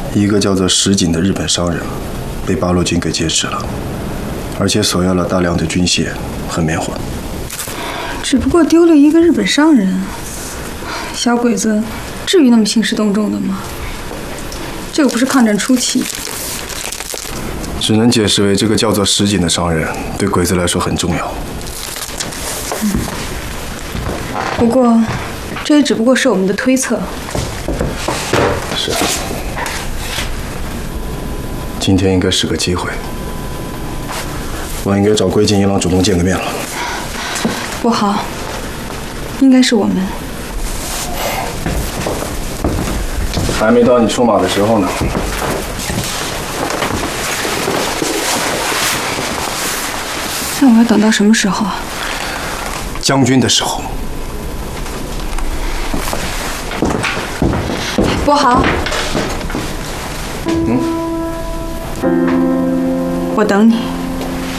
一个叫做石井的日本商人被八路军给劫持了，而且索要了大量的军械和棉花。 只不过丢了一个日本商人，小鬼子至于那么兴师动众的吗？这个不是抗战初期。 只能解释为这个叫做石井的商人对鬼子来说很重要。 不过，这也只不过是我们的推测。 是啊，今天应该是个机会，我应该找龟井一郎主动见个面了。 不好，应该是我们。 还没到你出马的时候呢。 那我要等到什么时候啊？ 将军的时候。 不好。我等你。